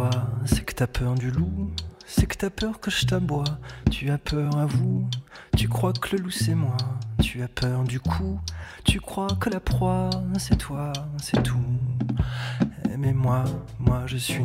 quoi? C'est que t'as peur du loup? C'est que t'as peur que je t'aboie? Tu as peur à vous? Tu crois que le loup c'est moi? Tu as peur du coup? Tu crois que la proie c'est toi, c'est tout. Mais moi je suis